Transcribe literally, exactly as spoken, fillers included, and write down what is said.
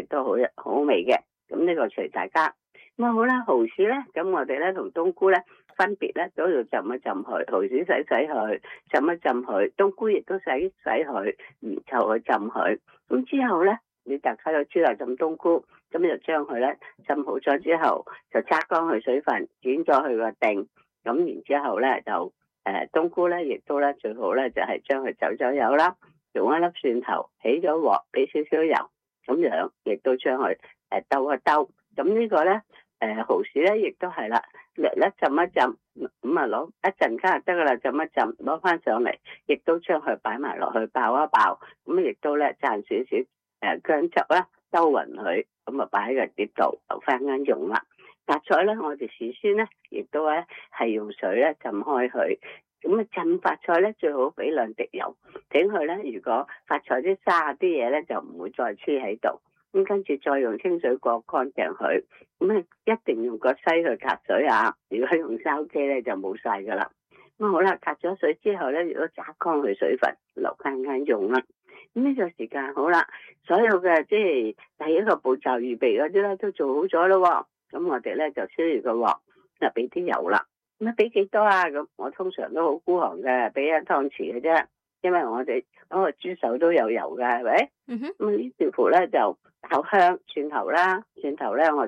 亦都好好味嘅。咁呢個隨大家。咁啊好啦，蠔豉咧，咁我哋咧同冬菇咧分別咧都要浸一浸佢，蠔豉洗洗佢，浸一浸佢，冬菇亦都洗洗佢，然後去浸佢。咁之後咧，你大家有豬油浸冬菇，咁就將佢咧浸好咗之後，就揸乾佢水分，剪咗佢個定。咁然之後咧就誒、呃、冬菇咧，亦都咧最好咧就係將佢走走油啦，用一粒蒜頭起咗鑊，俾少少油，咁樣亦都將佢誒兜一兜。咁呢個咧誒蠔豉咧，亦都係啦，略略浸一浸，咁啊攞一陣間就得噶啦，浸一浸，攞翻上嚟，亦都將佢擺埋落去爆一爆，咁亦都咧蘸少少誒薑汁啦，兜勻佢，咁啊擺喺個碟度留翻間用啦。白菜咧，我哋事先咧，亦都咧係用水咧浸開佢。咁啊浸白菜咧，最好俾兩滴油，整佢咧。如果白菜啲沙啲嘢咧，就唔會再黐喺度。咁跟住再用清水過乾淨佢。咁啊一定用個篩去隔水啊！如果用筲箕咧，就冇晒噶啦。咁好啦，隔咗水之後咧，如果炸乾佢水分，留翻間用啦。咁呢個時間好啦，所有嘅即係第一個步驟預備嗰啲咧都做好咗咯。咁我哋咧就燒熱個鑊，就俾啲油啦。咁啊俾幾多啊？咁我通常都好孤寒嘅，俾一湯匙嘅啫。因為我哋嗰個豬手都有油嘅，係咪？嗯哼。咁呢條盤咧就爆香蒜頭啦，蒜頭咧我。